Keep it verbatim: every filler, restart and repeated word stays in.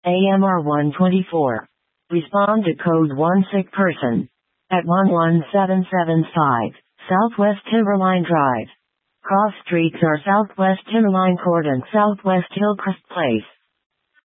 A M R one twenty-four. Respond to code one sick person. At one one seven seven five, Southwest Timberline Drive. Cross streets are Southwest Timberline Court and Southwest Hillcrest Place.